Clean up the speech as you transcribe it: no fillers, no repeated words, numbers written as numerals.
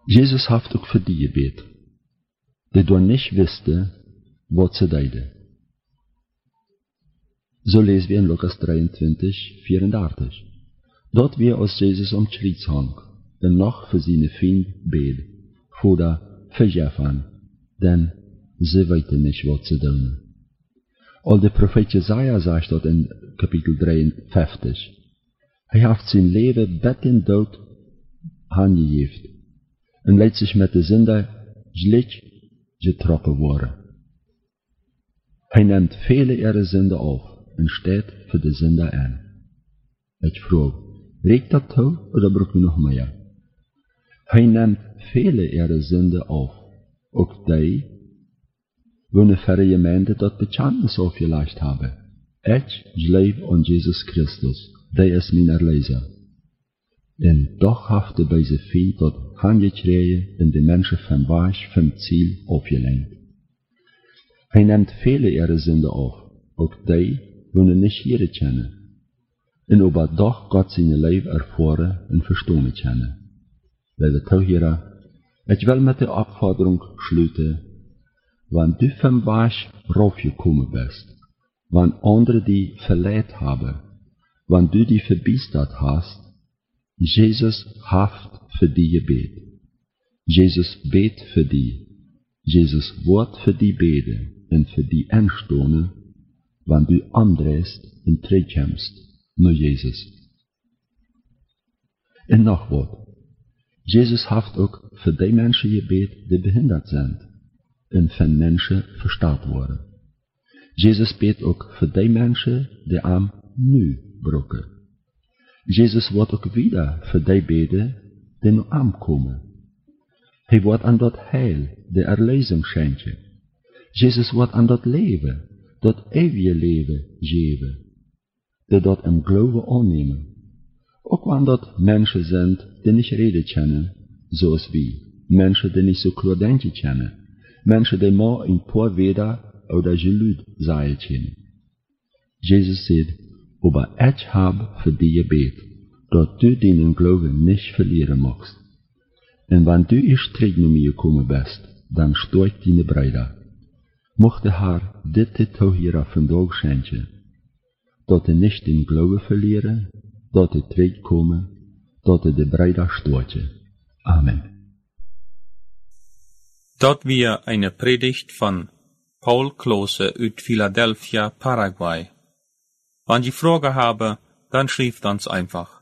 Jesus heeft ook voor die gebed, die door niet wisten wat ze deden. Zo lezen we in Lucas 23:34. Dat weer als Jezus om het kruis hang, en nog voor zijn vriend bed, voordat vergeef aan, denn ze weten niet wat ze doen. Al de profeet Jesaja zegt dat in kapitel 53. Hij heeft zijn leven bed en dood aangegeven en leidt zich met de zonde gelijk getrokken worden. Hij neemt vele ihre zonde af en staat voor de zonde aan. Ik vroeg, reikt dat toe of bruk u nog meer? Hij neemt vele ihre zonde af, ook die, wanneer verre gemeente dat bekentenis afgelegd hebben. Ik geloof aan Jezus Christus, die is mijn erleider. En toch heeft de bij zijn vriend dat aangekregen en de mensen van weg van het ziel afgelenkt. Hij neemt vele ihre zonde af, ook die, wanneer niet Heere kennen, en op dag God zijn leven ervaren en verstaan kennen. Lieve toeheren, ik wil met de opvordering sluiten, want du van weg raafgekomen bent, want anderen die verleid hebben, want du die verbiesterd hast, Jezus heeft voor die gebed. Jezus beet voor die. Jezus wordt voor die beden en voor die aanstonen, want du aandraast en terugkomst naar Jezus. En nog wat. Jezus heeft ook voor die mensen gebed die behinderd zijn en van mensen verstaat worden. Jezus beet ook voor die mensen die hem nu brokken. Jezus wordt ook weer voor die beden die naar hem komen. Hij wordt aan dat heil, de erlezing schenken. Jezus wordt aan dat leven, dat eeuwige leven geven, die dat in geloven aannemen. Ook wanneer dat mensen zijn die niet reden kennen, zoals wij, mensen die niet zo kloedentje kennen, mensen die maar een paar weder of dat geluid zeggen kennen. Jezus zegt, aber ik heb voor die gebed, dat du deinen geloven niet verlieren magst. En wanneer du in strijd naar mij gekomen bent, dan sta ik die breder. Mocht de Heer dit te toeheren vandaag schenken, dat hij niet den geloven verlieren, dat hij terugkomen, dat hij de breder staat. Amen. Dat weer eine Predigt van Paul Klose uit Philadelphia, Paraguay. Wenn Sie Fragen haben, dann schreibt uns einfach.